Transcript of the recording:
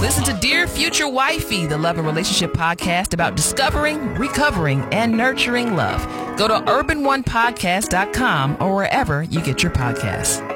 Listen to Dear Future Wifey, the love and relationship podcast about discovering, recovering, and nurturing love. Go to urbanonepodcast.com or wherever you get your podcasts.